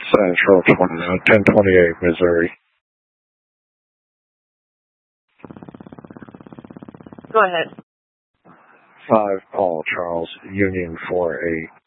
Central 1028, Missouri. Go ahead. 5 Paul Charles, Union 48.